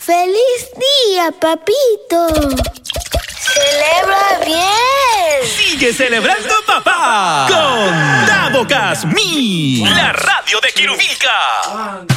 ¡Feliz día, papito! ¡Celebra bien! ¡Sigue celebrando, papá! Con Davocas Mi, la radio de Quirubilca.